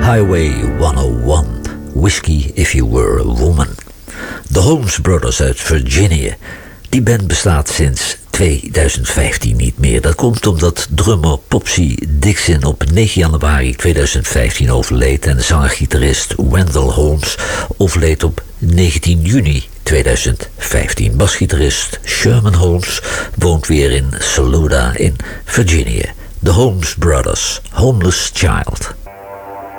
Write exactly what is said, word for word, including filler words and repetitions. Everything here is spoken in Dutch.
Highway honderdéén, Whiskey If You Were a Woman. De Holmes Brothers uit Virginia. Die band bestaat sinds tweeduizend vijftien niet meer. Dat komt omdat drummer Popsy Dixon op negen januari tweeduizend vijftien overleed en zanger-gitarist Wendell Holmes overleed op negentien juni tweeduizend vijftien. Basgitarist Sherman Holmes woont weer in Saluda in Virginia. De Holmes Brothers, Homeless Child.